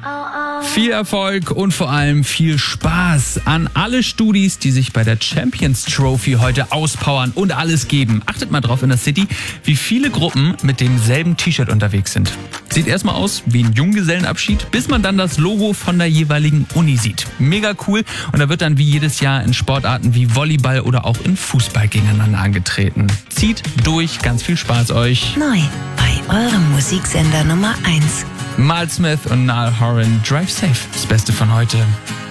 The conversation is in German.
Viel Erfolg und vor allem viel Spaß an alle Studis, die sich bei der Champions Trophy heute auspowern und alles geben. Achtet mal drauf in der City, wie viele Gruppen mit demselben T-Shirt unterwegs sind. Sieht erstmal aus wie ein Junggesellenabschied, bis man dann das Logo von der jeweiligen Uni sieht. Mega cool, und da wird dann wie jedes Jahr in Sportarten wie Volleyball oder auch in Fußball gegeneinander angetreten. Zieht durch, ganz viel Spaß euch. Neu bei eurem Musiksender Nummer 1. Mal Smith und Niall Horan, Drive Safe, das Beste von heute.